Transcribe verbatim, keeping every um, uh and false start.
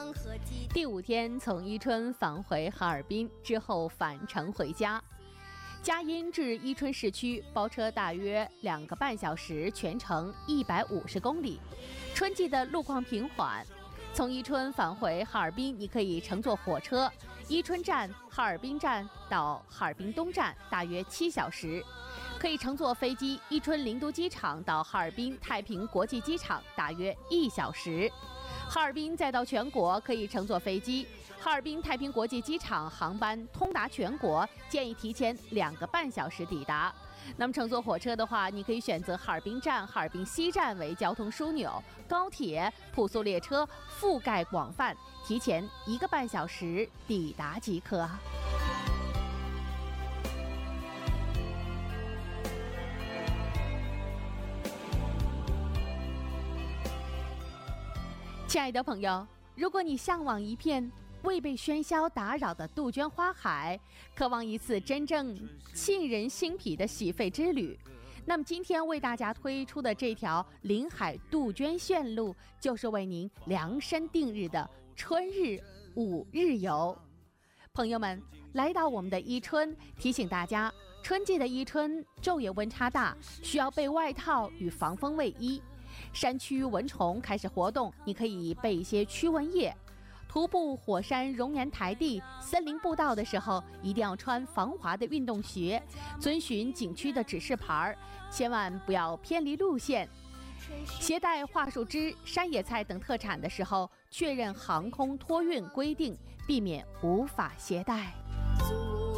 第五天从伊春返回哈尔滨之后返程回家。佳音至伊春市区包车大约两个半小时，全程一百五十公里。春季的路况平缓。从伊春返回哈尔滨，你可以乘坐火车，伊春站、哈尔滨站到哈尔滨东站大约七小时。可以乘坐飞机伊春临都机场到哈尔滨太平国际机场大约一小时。哈尔滨再到全国可以乘坐飞机，哈尔滨太平国际机场航班通达全国，建议提前两个半小时抵达。那么乘坐火车的话，你可以选择哈尔滨站、哈尔滨西站为交通枢纽，高铁、普速列车覆盖广泛，提前一个半小时抵达即可。亲爱的朋友，如果你向往一片未被喧嚣打扰的杜鹃花海，渴望一次真正沁人心脾的洗肺之旅，那么今天为大家推出的这条临海杜鹃线路，就是为您量身定制的春日五日游。朋友们，来到我们的伊春，提醒大家，春季的伊春昼夜温差大，需要备外套与防风卫衣。山区蚊虫开始活动，你可以备一些驱蚊液。徒步火山熔岩台地、森林步道的时候，一定要穿防滑的运动鞋，遵循景区的指示牌，千万不要偏离路线。携带桦树枝、山野菜等特产的时候，确认航空托运规定，避免无法携带。